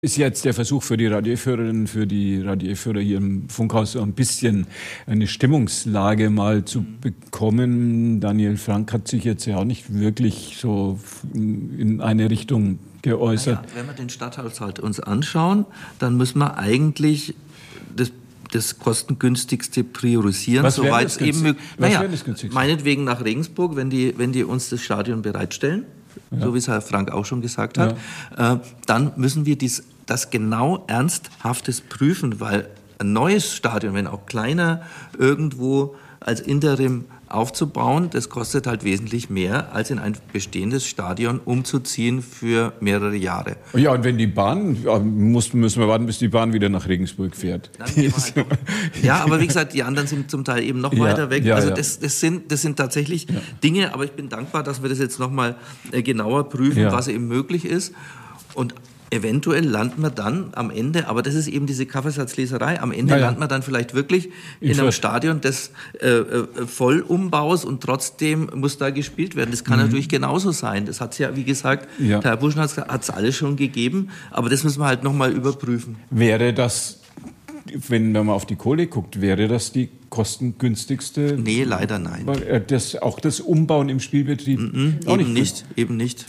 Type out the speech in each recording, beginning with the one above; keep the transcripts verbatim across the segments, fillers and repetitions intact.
Ist jetzt der Versuch für die Radioführerinnen, für die Radioführer hier im Funkhaus so ein bisschen eine Stimmungslage mal zu bekommen. Daniel Frank hat sich jetzt ja auch nicht wirklich so in eine Richtung geäußert. Naja, wenn wir den Stadthaushalt uns anschauen, dann müssen wir eigentlich das, das kostengünstigste priorisieren, Was soweit es eben möglich ist. Naja, meinetwegen nach Regensburg, wenn die, wenn die uns das Stadion bereitstellen. Ja. So wie es Herr Frank auch schon gesagt hat, ja. äh, dann müssen wir dies, das genau ernsthaftes prüfen, weil ein neues Stadion, wenn auch kleiner, irgendwo als Interim aufzubauen, das kostet halt wesentlich mehr, als in ein bestehendes Stadion umzuziehen für mehrere Jahre. Ja, und wenn die Bahn, muss, müssen wir warten, bis die Bahn wieder nach Regensburg fährt. Halt ja, aber wie gesagt, die anderen sind zum Teil eben noch ja, weiter weg. Ja, also ja. Das, das, sind, das sind tatsächlich ja. Dinge, aber ich bin dankbar, dass wir das jetzt noch mal genauer prüfen, ja. was eben möglich ist. Und eventuell landen wir dann am Ende, aber das ist eben diese Kaffeesatzleserei, am Ende ja, ja. landen wir dann vielleicht wirklich in, in einem Stadion des äh, äh, Vollumbaus und trotzdem muss da gespielt werden. Das kann mhm. natürlich genauso sein. Das hat es ja, wie gesagt, ja. Herr Buschen hat es alles schon gegeben, aber das müssen wir halt nochmal überprüfen. Wäre das, wenn man auf die Kohle guckt, wäre das die kostengünstigste? Nee, leider nein. Das, auch das Umbauen im Spielbetrieb? Mhm, auch eben nicht, nicht eben nicht.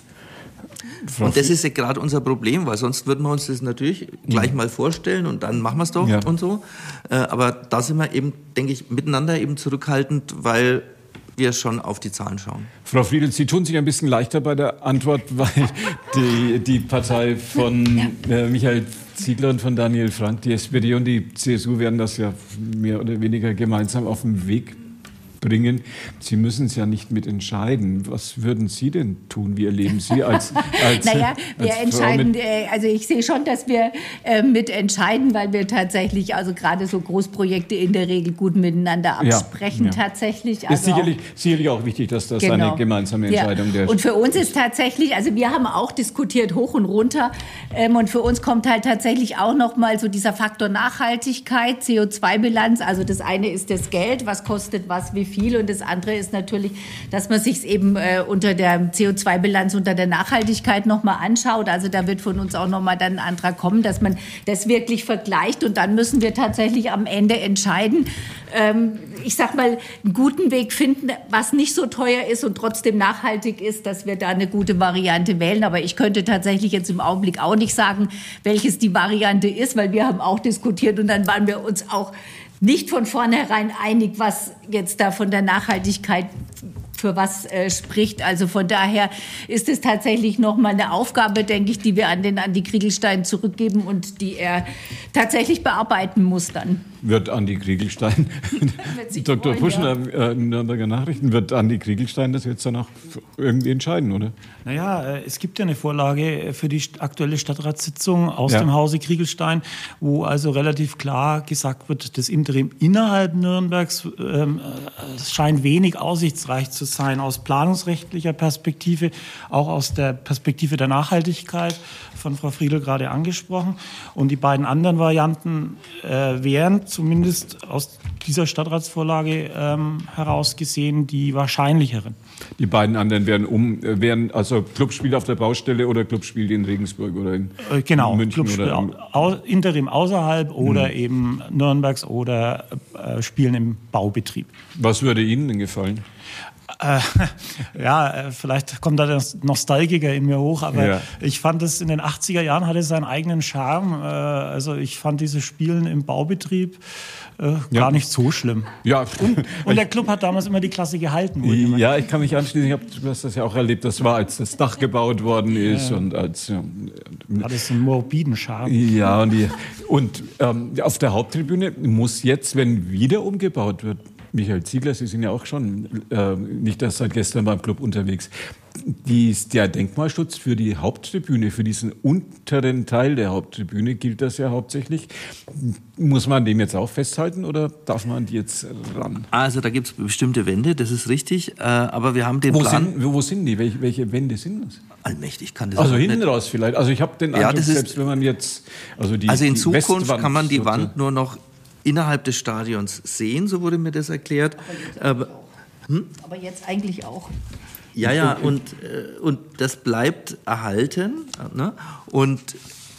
Frau und das ist ja gerade unser Problem, weil sonst würden wir uns das natürlich gleich ja. mal vorstellen und dann machen wir es doch ja. und so. Aber da sind wir eben, denke ich, miteinander eben zurückhaltend, weil wir schon auf die Zahlen schauen. Frau Friedl, Sie tun sich ein bisschen leichter bei der Antwort, weil die, die Partei von ja. äh, Michael Ziegler und von Daniel Frank, die S P D und die C S U werden das ja mehr oder weniger gemeinsam auf den Weg bringen. Sie müssen es ja nicht mitentscheiden. Was würden Sie denn tun? Wie erleben Sie als, als Naja, wir als entscheiden, also ich sehe schon, dass wir äh, mitentscheiden, weil wir tatsächlich, also gerade so Großprojekte in der Regel gut miteinander absprechen. Ja, ja. Tatsächlich. Also ist sicherlich, sicherlich auch wichtig, dass das genau. eine gemeinsame Entscheidung ja. der Und für uns ist tatsächlich, also wir haben auch diskutiert hoch und runter ähm, und für uns kommt halt tatsächlich auch noch mal so dieser Faktor Nachhaltigkeit, C O zwei Bilanz. Also das eine ist das Geld, was kostet was, wie viel, und das andere ist natürlich, dass man sich es eben äh, unter der C O zwei Bilanz, unter der Nachhaltigkeit nochmal anschaut. Also da wird von uns auch nochmal dann ein Antrag kommen, dass man das wirklich vergleicht, und dann müssen wir tatsächlich am Ende entscheiden, ähm, ich sag mal, einen guten Weg finden, was nicht so teuer ist und trotzdem nachhaltig ist, dass wir da eine gute Variante wählen. Aber ich könnte tatsächlich jetzt im Augenblick auch nicht sagen, welches die Variante ist, weil wir haben auch diskutiert und dann waren wir uns auch nicht von vornherein einig, was jetzt da von der Nachhaltigkeit für was äh, spricht. Also von daher ist es tatsächlich nochmal eine Aufgabe, denke ich, die wir an den Andi Kriegelstein zurückgeben und die er tatsächlich bearbeiten muss dann. Wird Andi Kriegelstein, Doktor Puschner, ja. äh, Nürnberger Nachrichten, wird Andi Kriegelstein das jetzt dann auch irgendwie entscheiden, oder? Naja, es gibt ja eine Vorlage für die aktuelle Stadtratssitzung aus ja. dem Hause Kriegelstein, wo also relativ klar gesagt wird, das Interim innerhalb Nürnbergs ähm, scheint wenig aussichtsreich zu sein, aus planungsrechtlicher Perspektive, auch aus der Perspektive der Nachhaltigkeit, von Frau Friedl gerade angesprochen. Und die beiden anderen Varianten äh, wären zumindest aus dieser Stadtratsvorlage ähm, heraus gesehen die wahrscheinlicheren. Die beiden anderen wären um, wären also Clubspiel auf der Baustelle oder Clubspiel in Regensburg oder in, äh, genau, in München Clubspiel oder in, au, Interim außerhalb oder hm. eben Nürnbergs oder äh, Spielen im Baubetrieb. Was würde Ihnen denn gefallen? Äh, ja, vielleicht kommt da der Nostalgiker in mir hoch, aber ja. ich fand es in den achtziger Jahren hatte seinen eigenen Charme. Äh, also ich fand dieses Spielen im Baubetrieb äh, ja. gar nicht so schlimm. Ja. Und, und der Club hat damals immer die Klasse gehalten. Ja, ich kann mich anschließen. Ich habe das ja auch erlebt. Das war, als das Dach gebaut worden ist ja. und als ja, hat es einen morbiden Charme. Ja, und, die, und ähm, auf der Haupttribüne muss jetzt, wenn wieder umgebaut wird, Michael Ziegler, Sie sind ja auch schon äh, nicht erst seit gestern beim Club unterwegs. Dies, der Denkmalschutz für die Haupttribüne, für diesen unteren Teil der Haupttribüne gilt das ja hauptsächlich. Muss man dem jetzt auch festhalten oder darf man die jetzt ran? Also da gibt es bestimmte Wände, das ist richtig. Äh, aber wir haben den wo Plan... Sind, wo sind die? Welche, welche Wände sind das? Allmächtig kann das Also nicht. hinten raus vielleicht. Also ich habe den Eindruck, ja, selbst wenn man jetzt... Also, die, also in die Zukunft Westwand kann man die so Wand nur noch innerhalb des Stadions sehen, so wurde mir das erklärt. Aber jetzt, Aber, hm? Aber jetzt eigentlich auch. Ja, ja, und, und das bleibt erhalten. Ne? Und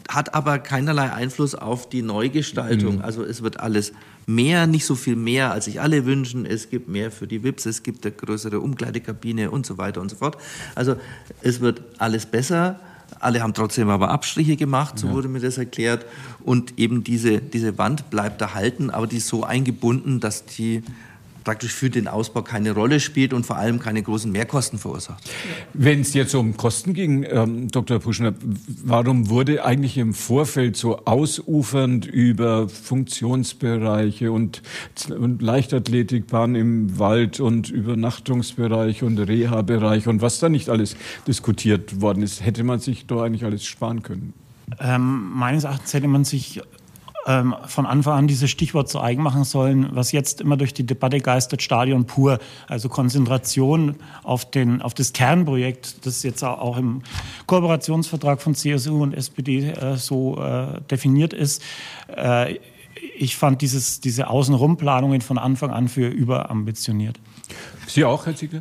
hat aber keinerlei Einfluss auf die Neugestaltung. Mhm. Also es wird alles mehr, nicht so viel mehr, als sich alle wünschen. Es gibt mehr für die V I Ps, es gibt eine größere Umkleidekabine und so weiter und so fort. Also es wird alles besser. Alle haben trotzdem aber Abstriche gemacht, so ja. wurde mir das erklärt. Und eben diese, diese Wand bleibt erhalten, aber die ist so eingebunden, dass die praktisch für den Ausbau keine Rolle spielt und vor allem keine großen Mehrkosten verursacht. Wenn es jetzt um Kosten ging, ähm, Doktor Puschner, warum wurde eigentlich im Vorfeld so ausufernd über Funktionsbereiche und, und Leichtathletikbahn im Wald und Übernachtungsbereich und Reha-Bereich und was da nicht alles diskutiert worden ist, hätte man sich doch eigentlich alles sparen können? Ähm, meines Erachtens hätte man sich von Anfang an dieses Stichwort zu eigen machen sollen, was jetzt immer durch die Debatte geistert, Stadion pur, also Konzentration auf, den, auf das Kernprojekt, das jetzt auch im Kooperationsvertrag von C S U und S P D äh, so äh, definiert ist. Äh, ich fand dieses, diese Außenrumplanungen von Anfang an für überambitioniert. Sie auch, Herr Ziegler?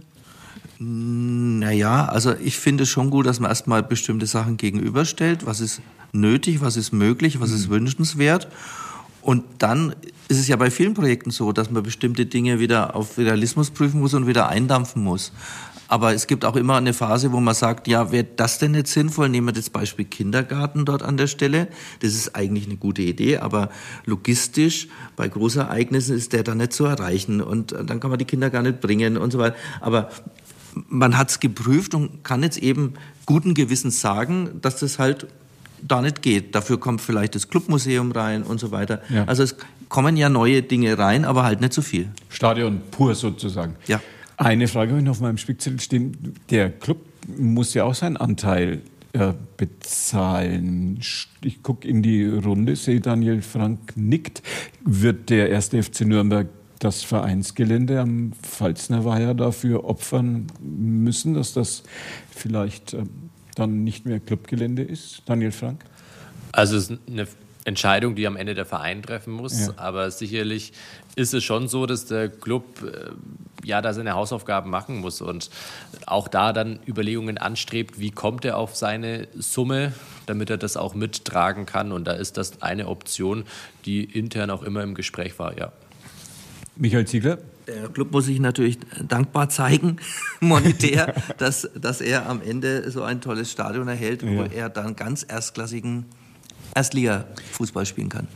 Naja, also ich finde es schon gut, dass man erstmal bestimmte Sachen gegenüberstellt. Was ist nötig, was ist möglich, was ist wünschenswert? Und dann ist es ja bei vielen Projekten so, dass man bestimmte Dinge wieder auf Realismus prüfen muss und wieder eindampfen muss. Aber es gibt auch immer eine Phase, wo man sagt, ja, wäre das denn jetzt sinnvoll? Nehmen wir das Beispiel Kindergarten dort an der Stelle. Das ist eigentlich eine gute Idee, aber logistisch bei Großereignissen ist der dann nicht zu erreichen. Und dann kann man die Kinder gar nicht bringen und so weiter. Aber man hat es geprüft und kann jetzt eben guten Gewissens sagen, dass das halt da nicht geht. Dafür kommt vielleicht das Clubmuseum rein und so weiter. Ja. Also es kommen ja neue Dinge rein, aber halt nicht so viel. Stadion pur sozusagen. Ja. Eine Frage habe ich noch auf meinem Spickzettel stehen. Der Club muss ja auch seinen Anteil äh, bezahlen. Ich gucke in die Runde, sehe Daniel Frank nickt. Wird der erste F C Nürnberg das Vereinsgelände am Pfalzner Weiher dafür opfern müssen, dass das vielleicht äh, dann nicht mehr Clubgelände ist? Daniel Frank? Also es ist eine Entscheidung, die am Ende der Verein treffen muss, ja. aber sicherlich ist es schon so, dass der Club äh, ja da seine Hausaufgaben machen muss und auch da dann Überlegungen anstrebt, wie kommt er auf seine Summe, damit er das auch mittragen kann, und da ist das eine Option, die intern auch immer im Gespräch war, ja. Michael Ziegler? Der Club muss sich natürlich dankbar zeigen, monetär, dass, dass er am Ende so ein tolles Stadion erhält, wo ja. er dann ganz erstklassigen Erstliga-Fußball spielen kann.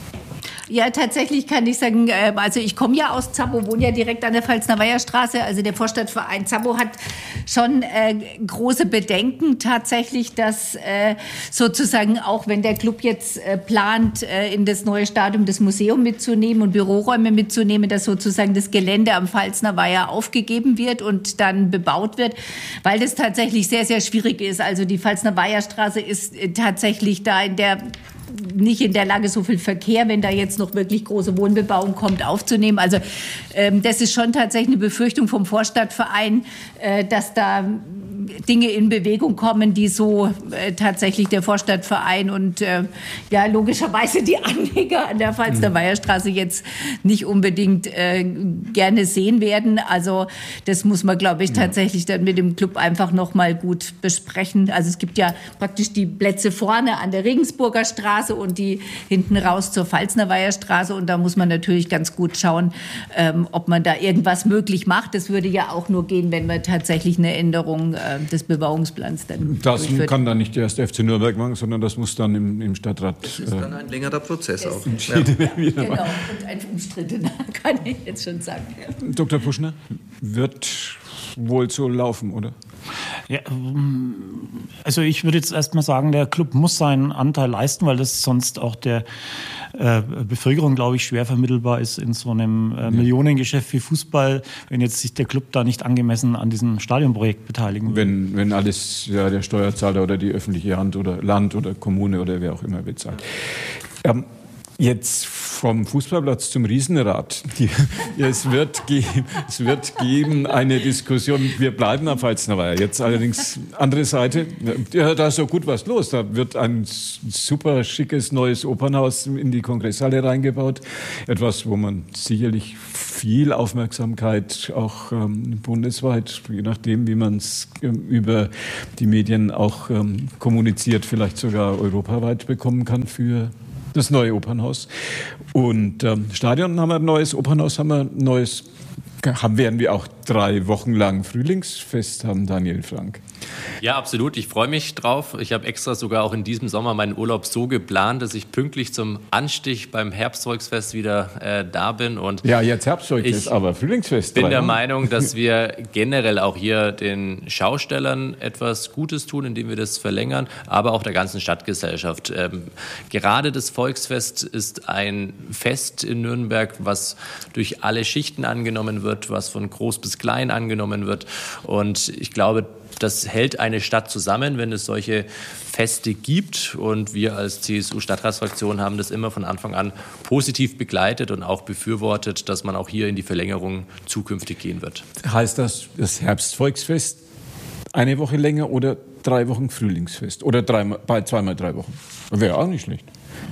Ja, tatsächlich kann ich sagen, also ich komme ja aus Zabow, wohne ja direkt an der Pfalzner Weiher Straße. Also der Vorstadtverein Zabow hat schon äh, große Bedenken tatsächlich, dass äh, sozusagen auch wenn der Club jetzt äh, plant, äh, in das neue Stadion das Museum mitzunehmen und Büroräume mitzunehmen, dass sozusagen das Gelände am Pfalzner Weiher aufgegeben wird und dann bebaut wird, weil das tatsächlich sehr, sehr schwierig ist. Also die Pfalzner Weiher Straße ist äh, tatsächlich da in der nicht in der Lage, so viel Verkehr, wenn da jetzt noch wirklich große Wohnbebauung kommt, aufzunehmen. Also ähm, das ist schon tatsächlich eine Befürchtung vom Vorstadtverein, äh, dass da Dinge in Bewegung kommen, die so äh, tatsächlich der Vorstadtverein und äh, ja logischerweise die Anleger an der Pfalzner Weiher Straße jetzt nicht unbedingt äh, gerne sehen werden. Also das muss man, glaube ich, tatsächlich dann mit dem Club einfach noch mal gut besprechen. Also es gibt ja praktisch die Plätze vorne an der Regensburger Straße und die hinten raus zur Pfalzner Weiher Straße, und da muss man natürlich ganz gut schauen, ähm, ob man da irgendwas möglich macht. Das würde ja auch nur gehen, wenn man tatsächlich eine Änderung äh, des Bebauungsplans dann Das durchführt. Kann dann nicht der erste F C Nürnberg machen, sondern das muss dann im, im Stadtrat... Das ist dann ein längerer Prozess auch. Ja. Genau, und ein umstrittener, kann ich jetzt schon sagen. Ja. Doktor Puschner, wird wohl so laufen, oder? Ja, also ich würde jetzt erst mal sagen, der Club muss seinen Anteil leisten, weil das sonst auch der äh, Bevölkerung, glaube ich, schwer vermittelbar ist in so einem äh, Millionengeschäft wie Fußball, wenn jetzt sich der Club da nicht angemessen an diesem Stadionprojekt beteiligen will. Wenn, wenn alles ja, der Steuerzahler oder die öffentliche Hand oder Land oder Kommune oder wer auch immer bezahlt. Ähm, Jetzt vom Fußballplatz zum Riesenrad. Die, ja, es, wird geben, es wird geben eine Diskussion. Wir bleiben am Pfalzner Weiher. Jetzt allerdings andere Seite. Ja, da ist so gut was los. Da wird ein super schickes neues Opernhaus in die Kongresshalle reingebaut. Etwas, wo man sicherlich viel Aufmerksamkeit, auch ähm, bundesweit, je nachdem, wie man es ähm, über die Medien auch ähm, kommuniziert, vielleicht sogar europaweit bekommen kann für das neue Opernhaus. Und ähm, Stadion haben wir ein neues, Opernhaus haben wir ein neues. Haben, werden wir auch drei Wochen lang Frühlingsfest haben, Daniel Frank? Ja, absolut. Ich freue mich drauf. Ich habe extra sogar auch in diesem Sommer meinen Urlaub so geplant, dass ich pünktlich zum Anstich beim Herbstvolksfest wieder äh, da bin. Und ja, jetzt Herbstvolksfest, aber Frühlingsfest. Ich bin der Meinung, dass wir generell auch hier den Schaustellern etwas Gutes tun, indem wir das verlängern, aber auch der ganzen Stadtgesellschaft. Ähm, gerade das Volksfest ist ein Fest in Nürnberg, was durch alle Schichten angenommen wird, was von groß bis klein angenommen wird. Und ich glaube, das hält eine Stadt zusammen, wenn es solche Feste gibt. Und wir als C S U-Stadtratsfraktion haben das immer von Anfang an positiv begleitet und auch befürwortet, dass man auch hier in die Verlängerung zukünftig gehen wird. Heißt das, das Herbstvolksfest eine Woche länger oder drei Wochen Frühlingsfest? Oder dreimal, zweimal drei Wochen? Wäre auch nicht schlecht.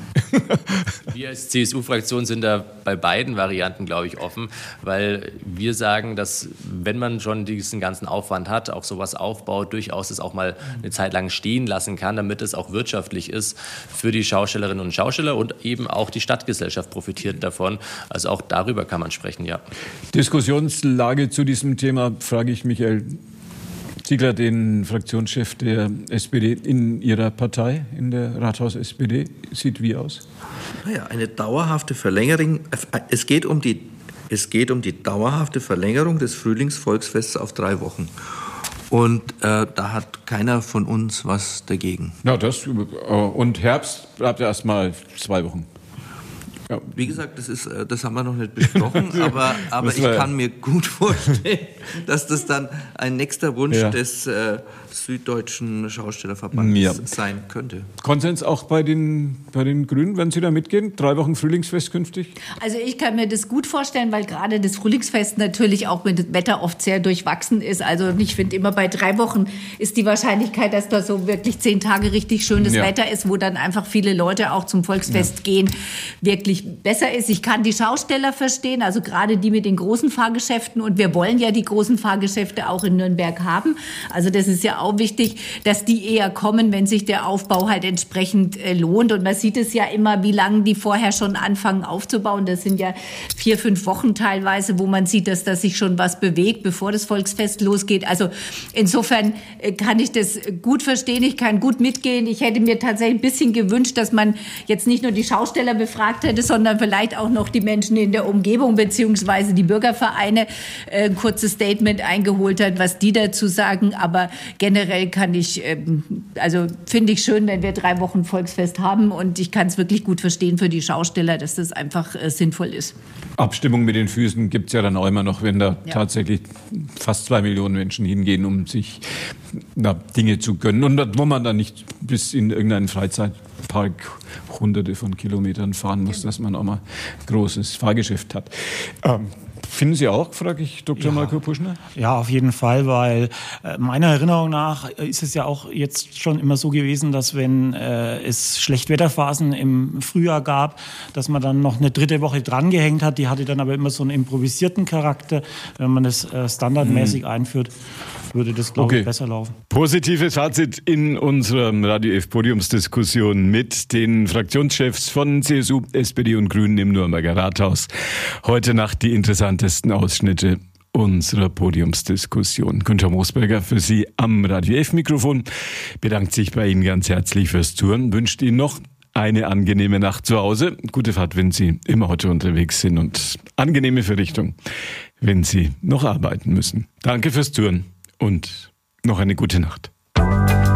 Wir als C S U-Fraktion sind da bei beiden Varianten, glaube ich, offen, weil wir sagen, dass wenn man schon diesen ganzen Aufwand hat, auch sowas aufbaut, durchaus es auch mal eine Zeit lang stehen lassen kann, damit es auch wirtschaftlich ist für die Schaustellerinnen und Schausteller und eben auch die Stadtgesellschaft profitiert davon. Also auch darüber kann man sprechen, ja. Diskussionslage zu diesem Thema frage ich Michael Ziegler, den Fraktionschef der S P D in Ihrer Partei, in der Rathaus-S P D, sieht wie aus? Naja, eine dauerhafte Verlängerung, es geht um die, es geht um die dauerhafte Verlängerung des Frühlingsvolksfests auf drei Wochen. Und äh, da hat keiner von uns was dagegen. Ja, das, und Herbst bleibt ja erst mal zwei Wochen. Ja. Wie gesagt, das, ist, das haben wir noch nicht besprochen, aber, aber ich kann mir gut vorstellen, dass das dann ein nächster Wunsch ja. des äh, Süddeutschen Schaustellerverbandes ja. sein könnte. Konsens auch bei den, bei den Grünen, wenn Sie da mitgehen? Drei Wochen Frühlingsfest künftig? Also ich kann mir das gut vorstellen, weil gerade das Frühlingsfest natürlich auch mit dem Wetter oft sehr durchwachsen ist. Also ich finde immer bei drei Wochen ist die Wahrscheinlichkeit, dass da so wirklich zehn Tage richtig schönes ja. Wetter ist, wo dann einfach viele Leute auch zum Volksfest ja. gehen, wirklich besser ist. Ich kann die Schausteller verstehen, also gerade die mit den großen Fahrgeschäften. Und wir wollen ja die großen Fahrgeschäfte auch in Nürnberg haben. Also das ist ja auch wichtig, dass die eher kommen, wenn sich der Aufbau halt entsprechend äh, lohnt. Und man sieht es ja immer, wie lange die vorher schon anfangen aufzubauen. Das sind ja vier, fünf Wochen teilweise, wo man sieht, dass da sich schon was bewegt, bevor das Volksfest losgeht. Also insofern äh, kann ich das gut verstehen. Ich kann gut mitgehen. Ich hätte mir tatsächlich ein bisschen gewünscht, dass man jetzt nicht nur die Schausteller befragt hätte, sondern vielleicht auch noch die Menschen in der Umgebung beziehungsweise die Bürgervereine äh, ein kurzes Statement eingeholt hat, was die dazu sagen. Aber generell kann ich, ähm, also finde ich schön, wenn wir drei Wochen Volksfest haben und ich kann es wirklich gut verstehen für die Schausteller, dass das einfach äh, sinnvoll ist. Abstimmung mit den Füßen gibt es ja dann auch immer noch, wenn da ja. tatsächlich fast zwei Millionen Menschen hingehen, um sich na, Dinge zu gönnen und wo man dann nicht bis in irgendeinen Freizeitpark hunderte von Kilometern fahren muss, dass man auch mal ein großes Fahrgeschäft hat. Ähm, Finden Sie auch, frage ich Doktor Ja. Marco Puschner? Ja, auf jeden Fall, weil äh, meiner Erinnerung nach ist es ja auch jetzt schon immer so gewesen, dass wenn äh, es Schlechtwetterphasen im Frühjahr gab, dass man dann noch eine dritte Woche drangehängt hat. Die hatte dann aber immer so einen improvisierten Charakter. Wenn man das äh, standardmäßig hm. einführt, würde das, glaube okay. ich, besser laufen. Positives Fazit in unserer Radio F Podiumsdiskussion mit den Fraktionschefs von C S U, S P D und Grünen im Nürnberger Rathaus. Heute Nacht die interessantesten Ausschnitte unserer Podiumsdiskussion. Günther Moosberger für Sie am Radio F Mikrofon bedankt sich bei Ihnen ganz herzlich fürs Touren, wünscht Ihnen noch eine angenehme Nacht zu Hause. Gute Fahrt, wenn Sie im Auto unterwegs sind und angenehme Verrichtung, wenn Sie noch arbeiten müssen. Danke fürs Touren und noch eine gute Nacht.